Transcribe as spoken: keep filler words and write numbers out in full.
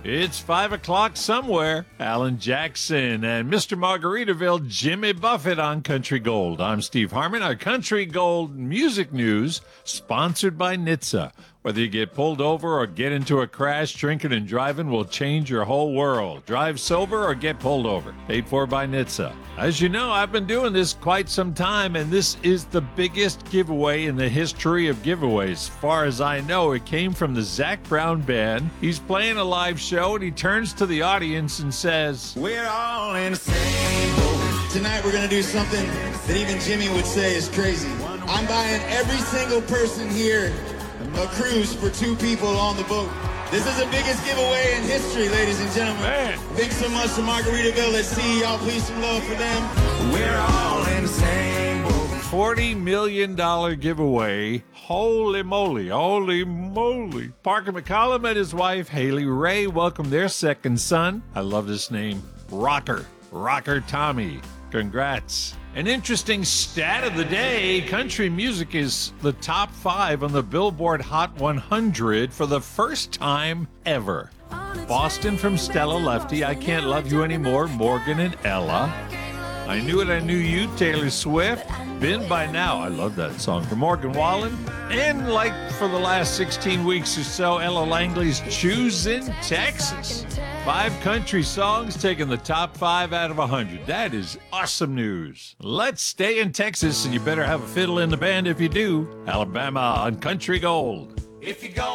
It's five o'clock somewhere. Alan Jackson and Mister Margaritaville, Jimmy Buffett on Country Gold. I'm Steve Harmon. Our Country Gold music news sponsored by N H T S A. Whether you get pulled over or get into a crash, drinking and driving will change your whole world. Drive sober or get pulled over. Paid for by N H T S A. As you know, I've been doing this quite some time, and this is the biggest giveaway in the history of giveaways. As far as I know, it came from the Zac Brown Band. He's playing a live show, and he turns to the audience and says, "We're all in the same boat." Tonight we're going to do something that even Jimmy would say is crazy. I'm buying every single person here a cruise for two people on the boat. This is the biggest giveaway in history, ladies and gentlemen. Man. Thanks so much to Margaritaville. Let's see y'all. Please some love for them. We're all in the same boat. forty million dollars giveaway. Holy moly, holy moly. Parker McCollum and his wife, Haley Ray, welcomed their second son. I love this name. Rocker. Rocker Tommy. Congrats. An interesting stat of the day, country music is the top five on the Billboard Hot one hundred for the first time ever. Boston from Stella Lefty, I Can't Love You Anymore, Morgan and Ella. I Knew It, I Knew You, Taylor Swift. Been By Now, I love that song, from Morgan Wallen. And like for the last sixteen weeks or so, Ella Langley's Choosing Texas. Five country songs taking the top five out of one hundred. That is awesome news. Let's stay in Texas, and you better have a fiddle in the band if you do. Alabama on Country Gold. If you go